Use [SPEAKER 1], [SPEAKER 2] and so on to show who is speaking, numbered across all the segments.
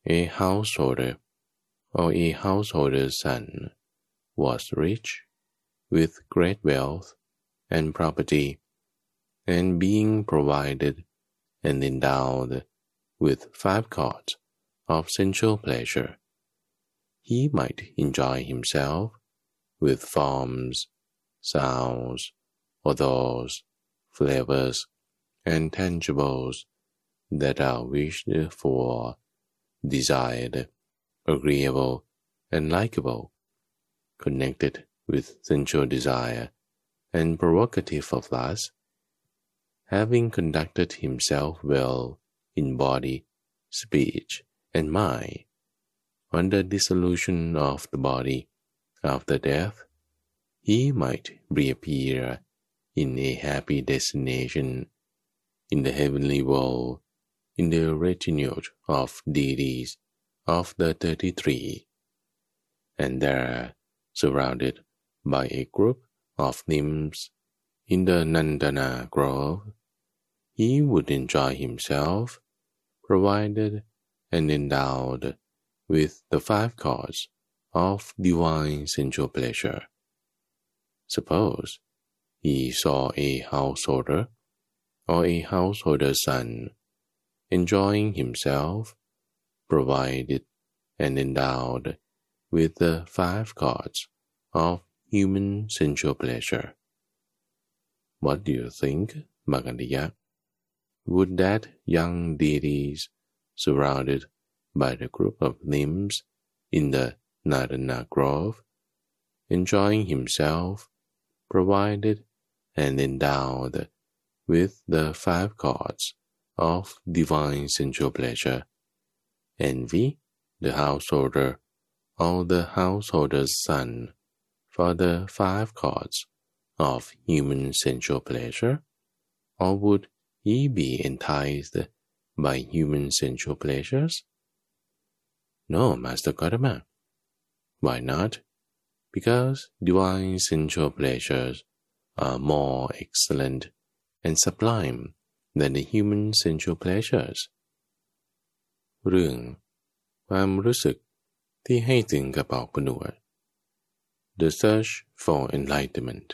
[SPEAKER 1] A householder or a householder's son was rich, with great wealth and property, and being provided and endowed with 5 cords of sensual pleasure, he might enjoy himself with forms, sounds, odors, flavors, and tangibles that are wished for, desired, agreeable, and likable, connected with sensual desire and provocative of lust, having conducted himself well in body, speech, and mind. On the dissolution of the body after death, he might reappear in a happy destination in the heavenly world, in the retinue of deities of the 33, and there, surrounded by a group of nymphs in the Nandana grove, he would enjoy himself, provided and endowed with the 5 cords of divine sensual pleasure. Suppose he saw a householder or a householder's son enjoying himself, provided and endowed with the 5 cords of human sensual pleasure. What do you think, Magandiya? Would that young deities, surrounded by the group of nymphs in the Nandana grove, enjoying himself, provided and endowed with the 5 cords of divine sensual pleasure, envy the householder or the householder's son for the 5 cords of human sensual pleasure, or would he be enticed by human sensual pleasures? No, Master Gotama. Why not? Because divine sensual pleasures are more excellent and sublime than the human sensual pleasures. เรื่องความรู้สึกที่ให้ถึงกับออกผนวด The search for enlightenment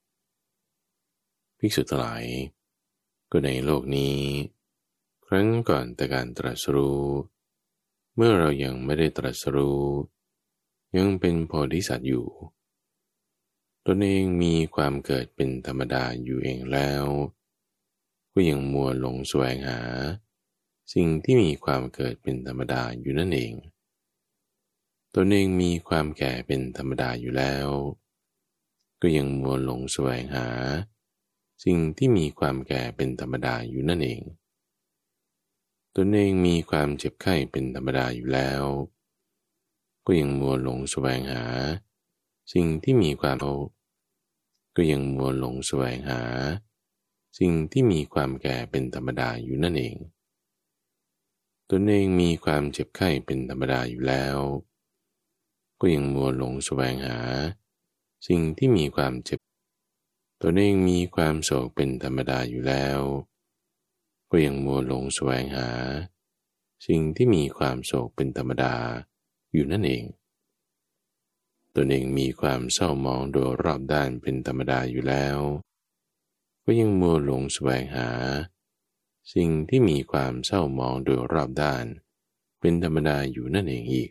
[SPEAKER 1] ภิกษุทั้งหลายก็ในโลกนี้ครั้งก่อนแต่การตรัสรู้เมื่อเรายังไม่ได้ตรัสรู้ยังเป็นโพธิสัตว์อยู่ตนเองมีความเกิดเป็นธรรมดาอยู่เองแล้วก็ยังมัวหลงแสวงหาสิ่งที่มีความเกิดเป็นธรรมดาอยู่นั่นเองตนเองมีความแก่เป็นธรรมดาอยู่แล้วก็ยังมัวหลงแสวงหาสิ่งที่มีความแก่เป็นธรรมดาอยู่นั่นเองตนเองมีความเจ็บไข้เป็นธรรมดาอยู่แล้วก็ยังมัวหลงแสวงหาสิ่งที่มีความก็ยังมัวหลงแสวงหาสิ่งที่มีความแก่เป็นธรรมดาอยู่นั่นเองตนเองมีความเจ็บไข้เป็นธรรมดาอยู่แล้วก็ยังมัวหลงแสวงหาสิ่งที่มีความเจ็บตนเองมีความโศกเป็นธรรมดาอยู่แล้วก็ยังมัวหลงแสวงหาสิ่งที่มีความโศกเป็นธรรมดาอยู่นั่นเองตนเองมีความเศร้าหมองโดยรอบด้านเป็นธรรมดาอยู่แล้วก็ยังมัวหลงแสวงหาสิ่งที่มีความเศร้าหมองโดยรอบด้านเป็นธรรมดาอยู่นั่นเองอีก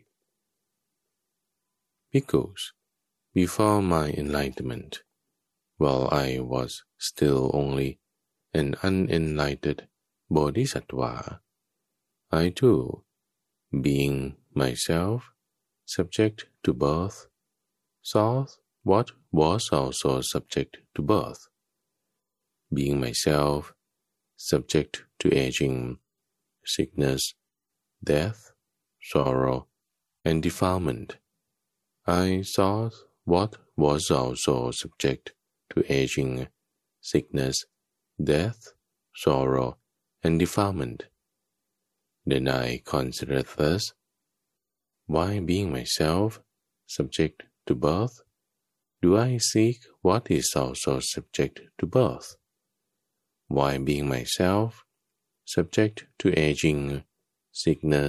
[SPEAKER 1] Because before my enlightenment, while I was still only an unenlightened bodhisattva, I too, being myself subject to birth, sought what was also subject to birth. Being myself subject to aging, sickness, death, sorrow, and defilement, I sought what was also subject to aging, sickness, death, sorrow, and defilement. Then I considered thus, why being myself subject to birth, do I seek what is also subject to birth? Why being myself subject to aging, sickness,